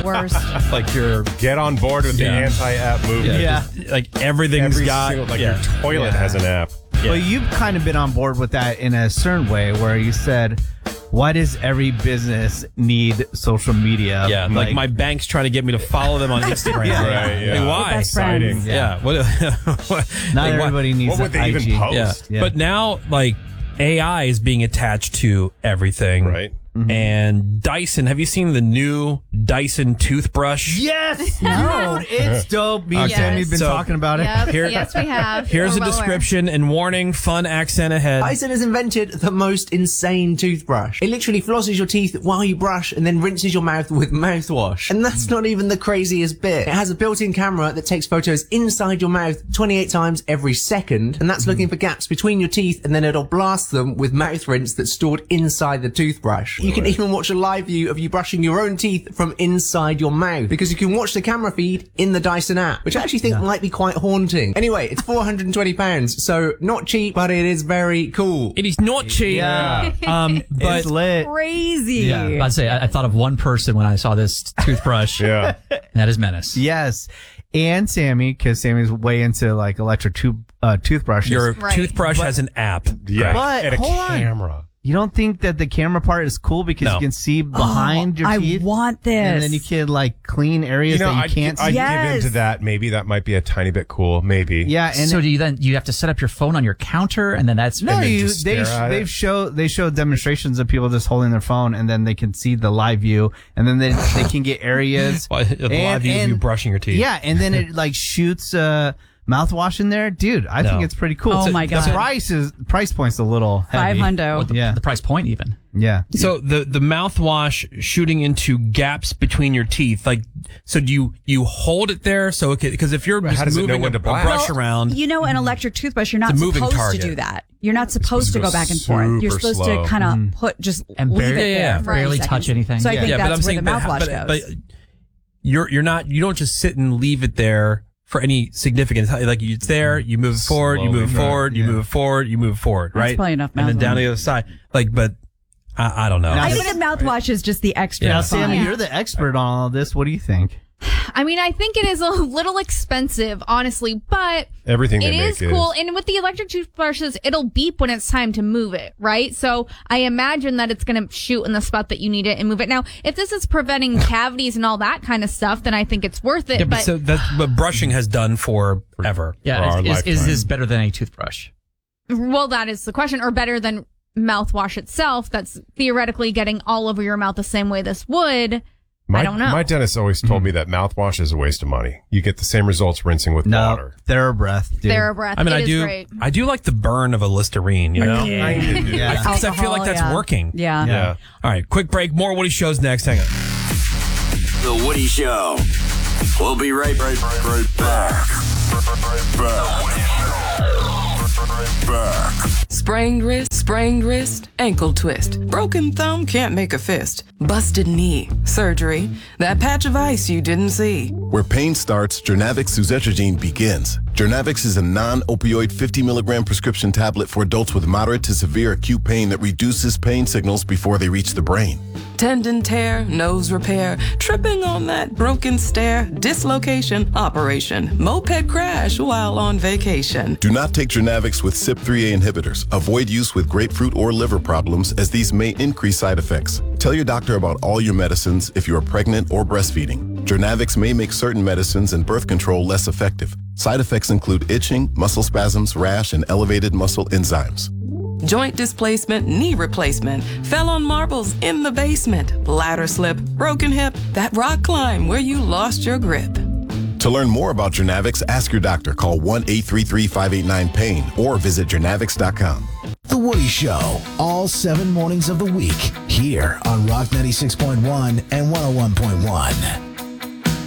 the worst. Like you're Get on board with the anti-app movement. just, like everything's got your toilet has an app. Well, you've kind of been on board with that in a certain way where you said, why does every business need social media? Yeah, like my bank's trying to get me to follow them on Instagram. Right, yeah. Like, why? Best friends. Yeah. What, Not everybody needs What would they IG. even post? Yeah. But now, like, AI is being attached to everything. Right. And Dyson, have you seen the new Dyson toothbrush? Yes! No. Dude, it's dope. Me and Yes. Sammy've been So- talking about it. Yep. Here- Yes, we have. Here's a We're well aware. description and warning, fun accent ahead. Dyson has invented the most insane toothbrush. It literally flosses your teeth while you brush and then rinses your mouth with mouthwash. And that's not even the craziest bit. It has a built-in camera that takes photos inside your mouth 28 times every second, and that's looking for gaps between your teeth, and then it'll blast them with mouth rinse that's stored inside the toothbrush. You can even watch a live view of you brushing your own teeth from inside your mouth, because you can watch the camera feed in the Dyson app, which I actually think might be quite haunting. Anyway, it's £420, so not cheap, but it is very cool. It is not cheap. Yeah. But It's lit. Crazy. Yeah, I'd say I thought of one person when I saw this toothbrush. Yeah. And that is Menace. Yes. And Sammy, because Sammy's way into like electric toothbrushes. your Right. toothbrush has an app. Yeah. But and a hold on. camera. You don't think that the camera part is cool because No. you can see behind your I teeth? want this. And then you can like clean areas that you can't see. I'd Yes. give into that. Maybe that might be a tiny bit cool. Maybe. Yeah, and So do you have to set up your phone on your counter and then that's no, then you just they stare at it? they show demonstrations of people just holding their phone, and then they can see the live view, and then they can get areas. The live view of you brushing your teeth. Yeah, and then it like shoots mouthwash in there, dude. I think it's pretty cool. Oh my God. The price point's a little heavy. $500. Yeah, the price point even. yeah. So the mouthwash shooting into gaps between your teeth, like, so do you hold it there? So, because if you're just how does it know moving when a to blast? brush around, You know, an electric toothbrush, you're not It's a moving supposed target. to do that. You're not supposed to go back and forth. You're super supposed slow. to kind of put, just And leave barely- it there for barely 8 touch seconds. anything. So I think but I'm that's where saying, the mouthwash goes. you don't just sit and leave it there for any significance. Like it's there, you move forward, you move forward, you move forward, you move forward, That's right? probably enough And then mouthwash. down the other side. Like, but I don't know. Now, I think a mouthwash is just the extra. Now, Yeah. Sammy, fun. you're the expert on all this. What do you think? I mean, I think it is a little expensive, honestly, but Everything it they is make cool. And with the electric toothbrushes, it'll beep when it's time to move it, right? So I imagine that it's going to shoot in the spot that you need it and move it. Now, if this is preventing cavities and all that kind of stuff, then I think it's worth it. Yeah, but so that's what brushing has done forever. Yeah, our is lifetime. this better than a toothbrush? well, that is the question, or better than mouthwash itself. That's theoretically getting all over your mouth the same way this would. I don't know. My dentist always told me that mouthwash is a waste of money. You get the same results rinsing with water. TheraBreath, dude. TheraBreath. I mean, it is great. I do like the burn of a Listerine, you know? Yeah. Because I feel like that's Alcohol, working. Yeah. Yeah. All right, quick break. More Woody Shows next. Hang on. The Woody Show. We'll be right back. Sprained wrist, ankle twist. Broken thumb, can't make a fist. Busted knee, surgery. That patch of ice you didn't see. Where pain starts, Jernavix suzetrigine begins. Jernavix is a non-opioid 50 milligram prescription tablet for adults with moderate to severe acute pain that reduces pain signals before they reach the brain. Tendon tear, nose repair, tripping on that broken stair, dislocation, operation, moped crash while on vacation. Do not take Jernavix with CYP3A inhibitors. Avoid use with grapefruit or liver problems as these may increase side effects. Tell your doctor about all your medicines if you are pregnant or breastfeeding. Jernavix may make certain medicines and birth control less effective. Side effects include itching, muscle spasms, rash, and elevated muscle enzymes. Joint displacement, knee replacement, fell on marbles in the basement, ladder slip, broken hip, that rock climb where you lost your grip. To learn more about Jernavix, ask your doctor. Call 1-833-589-PAIN or visit jernavix.com. The Woody Show, all 7 mornings of the week, here on Rock 96.1 and 101.1.